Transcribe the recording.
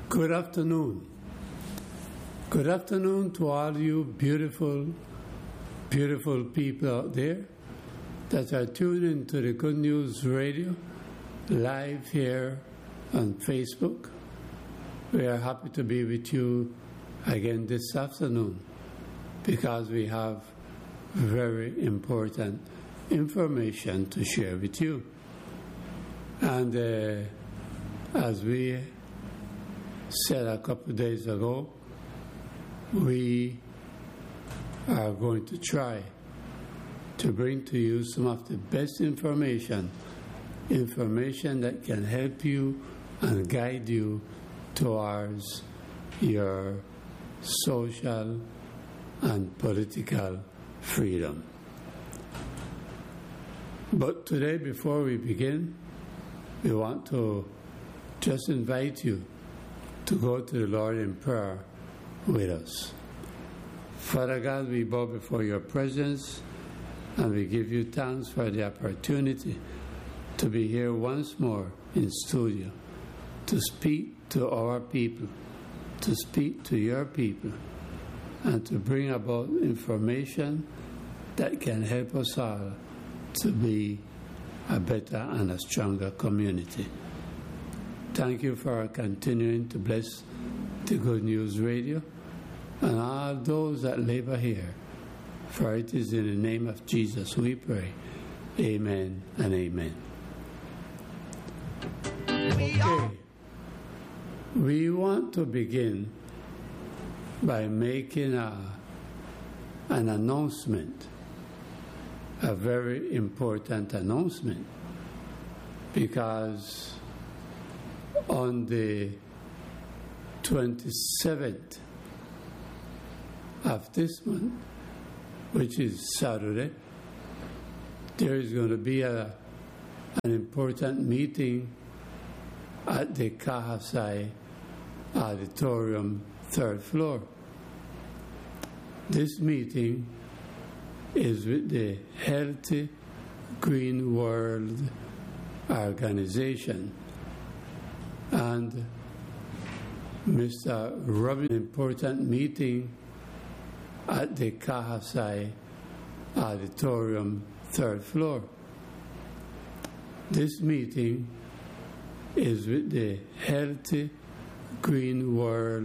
Good afternoon. Good afternoon to all you beautiful, beautiful people out there that are tuned into the Good News Radio live here on Facebook. We are happy to be with you again this afternoon because we have very important information to share with you. And as we said a couple of days ago, we are going to try to bring to you some of the best information that can help you and guide you towards your social and political freedom. But today, before we begin, we want to just invite you to go to the Lord in prayer with us. Father God, we bow before your presence and we give you thanks for the opportunity to be here once more in studio, to speak to our people, to speak to your people, and to bring about information that can help us all to be a better and a stronger community. Thank you for continuing to bless the Good News Radio and all those that labor here. For it is in the name of Jesus we pray. Amen and amen. Okay. We want to begin by making an announcement, a very important announcement, because on the 27th of this month, which is Saturday, there is going to be an important meeting at the Kahasai Auditorium, 3rd floor. This meeting is with the Healthy Green World Organization and Mr. Robin. Important meeting at the Kahasai Auditorium, 3rd floor. This meeting is with the Healthy Green World